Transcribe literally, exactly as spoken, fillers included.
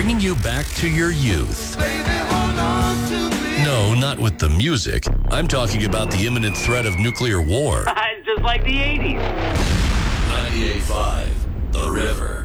bringing you back to your youth. No, not with the music. I'm talking about the imminent threat of nuclear war. It's just like the eighties. ninety-eight point five, The River.